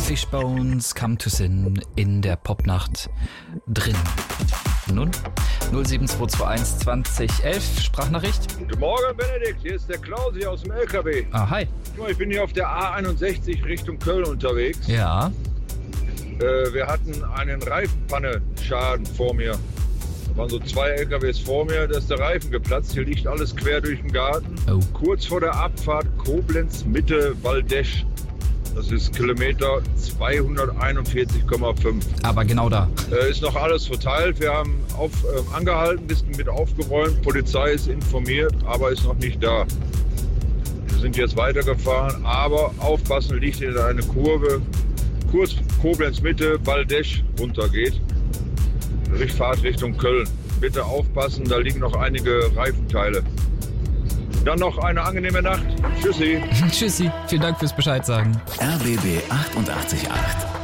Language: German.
Fishbones, Come to Sin in der Popnacht drin. Nun, 07221 2011, Sprachnachricht. Guten Morgen, Benedikt. Hier ist der Klaus hier aus dem LKW. Ah, hi. Ich bin hier auf der A61 Richtung Köln unterwegs. Ja. Wir hatten einen Reifenpanne-Schaden vor mir. Da waren so 2 LKWs vor mir, da ist der Reifen geplatzt. Hier liegt alles quer durch den Garten. Oh. Kurz vor der Abfahrt Koblenz Mitte Waldesch. Das ist Kilometer 241,5. Aber genau da. Ist noch alles verteilt. Wir haben angehalten, bisschen mit aufgeräumt. Polizei ist informiert, aber ist noch nicht da. Wir sind jetzt weitergefahren, aber aufpassen, liegt in eine Kurve. Kurz Koblenz Mitte, Waldesch runtergeht. Fahrt Richtung Köln. Bitte aufpassen, da liegen noch einige Reifenteile. Dann noch eine angenehme Nacht. Tschüssi. Tschüssi. Vielen Dank fürs Bescheid sagen. RBB 888.